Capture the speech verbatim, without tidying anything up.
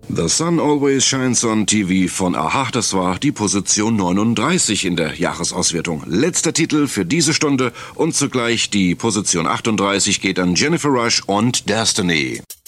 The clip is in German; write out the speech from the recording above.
The Sun Always Shines on T V von a-ha, das war die Position neununddreißig in der Jahresauswertung. Letzter Titel für diese Stunde und zugleich die Position achtunddreißig geht an Jennifer Rush und Destiny.